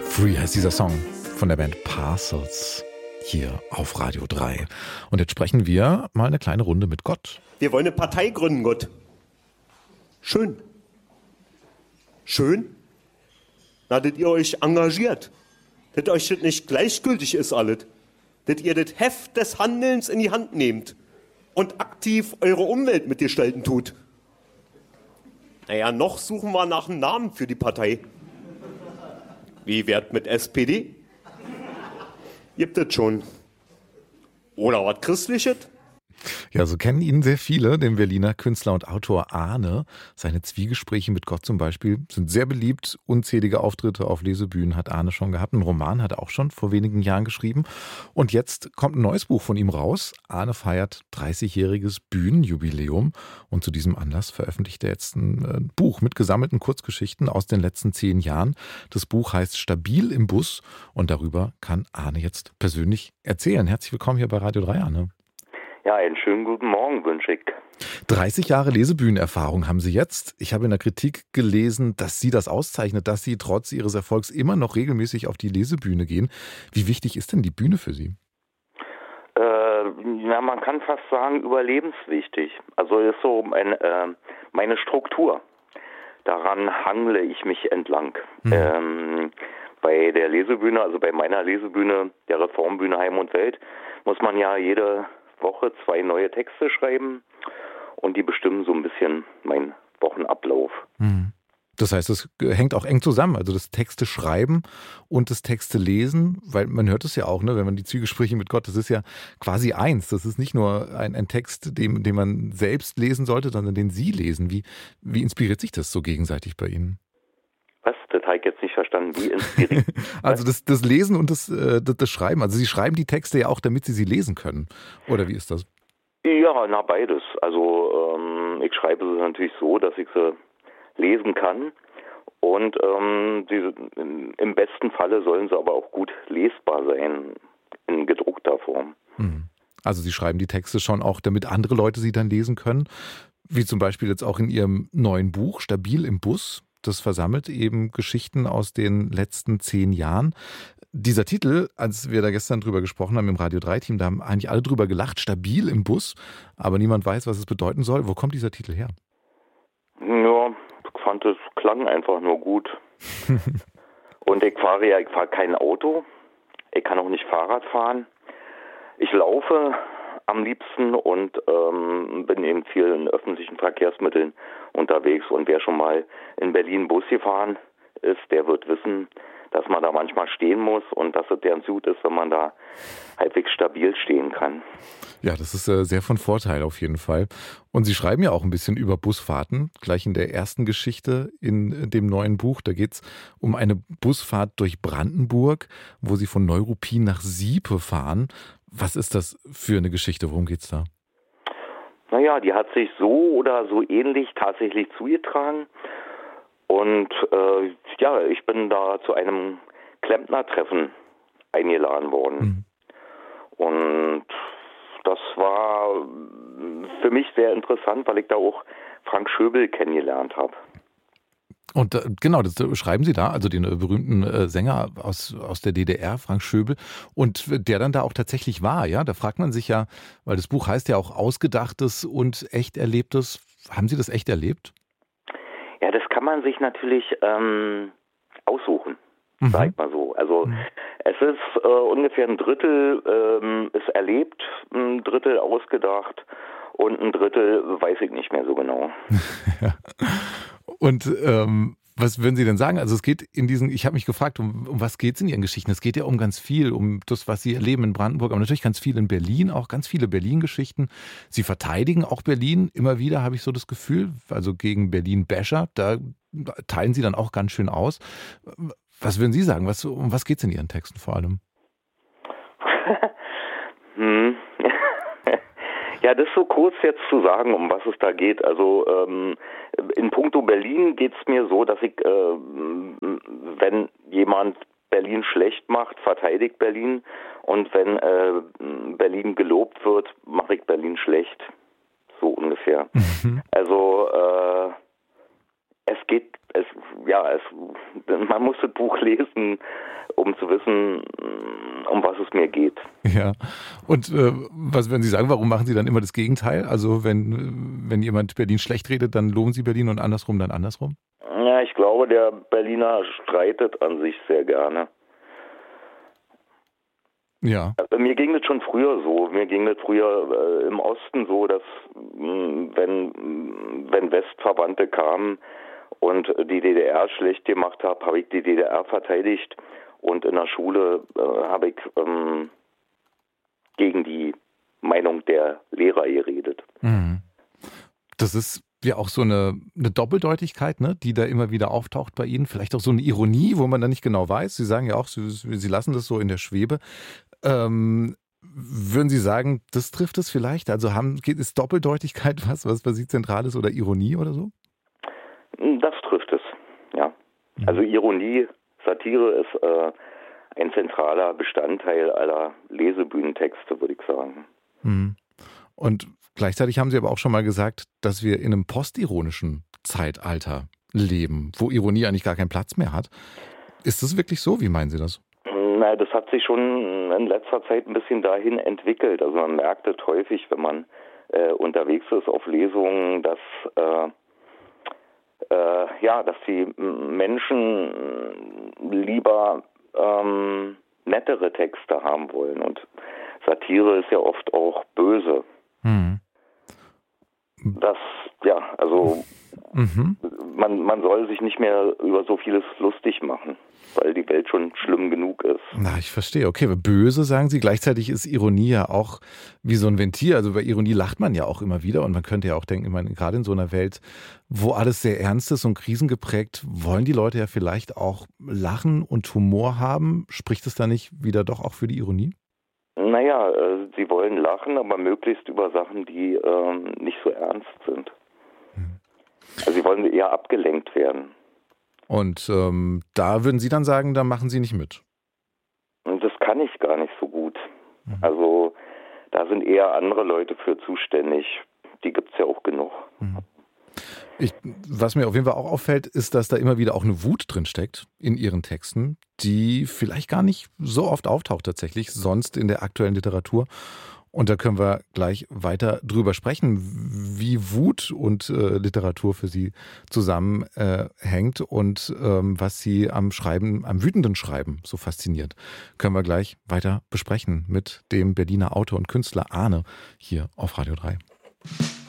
Free heißt dieser Song von der Band Parcels hier auf Radio 3. Und jetzt sprechen wir mal eine kleine Runde mit Gott. Wir wollen eine Partei gründen, Gott. Schön. Schön? Na, dass ihr euch engagiert. Dass euch das nicht gleichgültig ist alles. Dass ihr das Heft des Handelns in die Hand nehmt und aktiv eure Umwelt mitgestalten tut. Naja, noch suchen wir nach einem Namen für die Partei. Wie wär's mit SPD? Gibt es schon. Oder was Christliches? Ja, so kennen ihn sehr viele, den Berliner Künstler und Autor Arne. Seine Zwiegespräche mit Gott zum Beispiel sind sehr beliebt. Unzählige Auftritte auf Lesebühnen hat Arne schon gehabt. Einen Roman hat er auch schon vor wenigen Jahren geschrieben. Und jetzt kommt ein neues Buch von ihm raus. Arne feiert 30-jähriges Bühnenjubiläum. Und zu diesem Anlass veröffentlicht er jetzt ein Buch mit gesammelten Kurzgeschichten aus den letzten 10 Jahren. Das Buch heißt Stabil im Bus. Und darüber kann Arne jetzt persönlich erzählen. Herzlich willkommen hier bei Radio 3, Arne. Ja, einen schönen guten Morgen wünsche ich. 30 Jahre Lesebühnenerfahrung haben Sie jetzt. Ich habe in der Kritik gelesen, dass Sie das auszeichnet, dass Sie trotz Ihres Erfolgs immer noch regelmäßig auf die Lesebühne gehen. Wie wichtig ist denn die Bühne für Sie? Ja, man kann fast sagen, überlebenswichtig. Also ist so meine Struktur. Daran hangle ich mich entlang. Bei der Lesebühne, also bei meiner Lesebühne, der Reformbühne Heim und Welt, muss man ja jede Woche 2 neue Texte schreiben und die bestimmen so ein bisschen meinen Wochenablauf. Das heißt, es hängt auch eng zusammen, also das Texte schreiben und das Texte lesen, weil man hört es ja auch, ne, wenn man die Zwiegespräche mit Gott, das ist ja quasi eins, das ist nicht nur ein Text, den man selbst lesen sollte, sondern den Sie lesen. Wie inspiriert sich das so gegenseitig bei Ihnen? Was? Das habe ich jetzt nicht verstanden. Wie inspiriert? Also das Lesen und das Schreiben. Also Sie schreiben die Texte ja auch, damit Sie sie lesen können. Oder wie ist das? Ja, na beides. Also ich schreibe sie natürlich so, dass ich sie lesen kann. Und im besten Falle sollen sie aber auch gut lesbar sein in gedruckter Form. Also Sie schreiben die Texte schon auch, damit andere Leute sie dann lesen können. Wie zum Beispiel jetzt auch in Ihrem neuen Buch, Stabil im Bus. Das versammelt eben Geschichten aus den letzten 10 Jahren. Dieser Titel, als wir da gestern drüber gesprochen haben im Radio 3-Team, da haben eigentlich alle drüber gelacht, Stabil im Bus, aber niemand weiß, was es bedeuten soll. Wo kommt dieser Titel her? Ja, ich fand, es klang einfach nur gut. Und ich fahre kein Auto, ich kann auch nicht Fahrrad fahren. Ich laufe am liebsten und bin in vielen öffentlichen Verkehrsmitteln unterwegs. Und wer schon mal in Berlin Bus gefahren ist, der wird wissen, dass man da manchmal stehen muss und dass es ganz gut ist, wenn man da halbwegs stabil stehen kann. Ja, das ist sehr von Vorteil auf jeden Fall. Und Sie schreiben ja auch ein bisschen über Busfahrten, gleich in der ersten Geschichte in dem neuen Buch. Da geht es um eine Busfahrt durch Brandenburg, wo Sie von Neuruppin nach Siepe fahren. Was ist das für eine Geschichte? Worum geht's da? Naja, die hat sich so oder so ähnlich tatsächlich zugetragen. Und ich bin da zu einem Klempnertreffen eingeladen worden. Und das war für mich sehr interessant, weil ich da auch Frank Schöbel kennengelernt habe. Und genau, das schreiben Sie da, also den berühmten Sänger aus der DDR, Frank Schöbel, und der dann da auch tatsächlich war, ja? Da fragt man sich ja, weil das Buch heißt ja auch Ausgedachtes und echt Erlebtes. Haben Sie das echt erlebt? Ja, das kann man sich natürlich aussuchen, sag ich mal so. Also es ist ungefähr ein Drittel ist erlebt, ein Drittel ausgedacht und ein Drittel weiß ich nicht mehr so genau. Und was würden Sie denn sagen? Also es geht ich habe mich gefragt, um was geht es in Ihren Geschichten? Es geht ja um ganz viel, um das, was Sie erleben in Brandenburg, aber natürlich ganz viel in Berlin, auch ganz viele Berlin-Geschichten. Sie verteidigen auch Berlin immer wieder, habe ich so das Gefühl, also gegen Berlin-Basher, da teilen Sie dann auch ganz schön aus. Was würden Sie sagen? Um was geht es in Ihren Texten vor allem? Ja, das ist so kurz jetzt zu sagen, um was es da geht. Also in puncto Berlin geht es mir so, dass ich, wenn jemand Berlin schlecht macht, verteidigt Berlin. Und wenn Berlin gelobt wird, mache ich Berlin schlecht. So ungefähr. Also es man muss das Buch lesen, um zu wissen, um was es mir geht. Ja. Und was würden Sie sagen, warum machen Sie dann immer das Gegenteil? Also wenn jemand Berlin schlecht redet, dann loben Sie Berlin und andersrum dann andersrum? Ja, ich glaube, der Berliner streitet an sich sehr gerne. Ja. Mir ging das schon früher so. Mir ging das früher im Osten so, dass wenn Westverwandte kamen und die DDR schlecht gemacht haben, habe ich die DDR verteidigt. Und in der Schule habe ich gegen die Meinung der Lehrer geredet. Mhm. Das ist ja auch so eine Doppeldeutigkeit, ne, die da immer wieder auftaucht bei Ihnen. Vielleicht auch so eine Ironie, wo man dann nicht genau weiß. Sie sagen ja auch, Sie lassen das so in der Schwebe. Würden Sie sagen, das trifft es vielleicht? Also ist Doppeldeutigkeit was bei Sie zentral ist oder Ironie oder so? Das trifft es, ja. Also Ironie, Satire ist ein zentraler Bestandteil aller Lesebühnentexte, würde ich sagen. Mhm. Und gleichzeitig haben Sie aber auch schon mal gesagt, dass wir in einem postironischen Zeitalter leben, wo Ironie eigentlich gar keinen Platz mehr hat. Ist das wirklich so? Wie meinen Sie das? Na, das hat sich schon in letzter Zeit ein bisschen dahin entwickelt. Also man merkt es häufig, wenn man unterwegs ist auf Lesungen, dass die Menschen lieber nettere Texte haben wollen. Und Satire ist ja oft auch böse. Mhm. Man soll sich nicht mehr über so vieles lustig machen, weil die Welt schon schlimm genug ist. Na, ich verstehe. Okay, aber böse, sagen Sie. Gleichzeitig ist Ironie ja auch wie so ein Ventil. Also bei Ironie lacht man ja auch immer wieder. Und man könnte ja auch denken, ich meine, gerade in so einer Welt, wo alles sehr ernst ist und krisengeprägt, wollen die Leute ja vielleicht auch lachen und Humor haben. Spricht es da nicht wieder doch auch für die Ironie? Naja, sie wollen lachen, aber möglichst über Sachen, die nicht so ernst sind. Also sie wollen eher abgelenkt werden. Und da würden Sie dann sagen, da machen Sie nicht mit? Und das kann ich gar nicht so gut. Also da sind eher andere Leute für zuständig. Die gibt es ja auch genug. Was mir auf jeden Fall auch auffällt, ist, dass da immer wieder auch eine Wut drin steckt in Ihren Texten, die vielleicht gar nicht so oft auftaucht tatsächlich, sonst in der aktuellen Literatur. Und da können wir gleich weiter drüber sprechen, wie Wut und Literatur für Sie zusammenhängt und was Sie am wütenden Schreiben so fasziniert. Können wir gleich weiter besprechen mit dem Berliner Autor und Künstler Ahne hier auf Radio 3.